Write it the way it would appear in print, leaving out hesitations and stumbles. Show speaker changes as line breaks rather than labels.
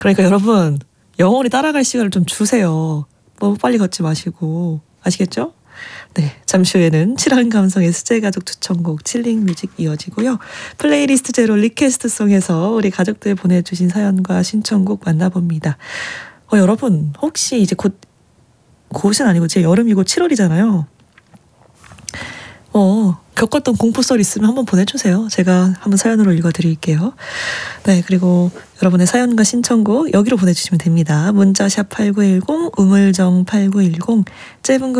그러니까 여러분 영원히 따라갈 시간을 좀 주세요. 너무 빨리 걷지 마시고. 아시겠죠? 네, 잠시 후에는 칠한 감성의 수제가족 추천곡 칠링 뮤직 이어지고요. 플레이리스트 제로 리퀘스트송에서 우리 가족들 보내주신 사연과 신청곡 만나봅니다. 여러분 혹시 이제 곧은 아니고 이제 여름이고 7월이잖아요. 겪었던 공포썰 있으면 한번 보내주세요. 제가 한번 사연으로 읽어드릴게요. 네, 그리고 여러분의 사연과 신청곡 여기로 보내주시면 됩니다. 문자샵 8910, 우물정 8910, 짧은 글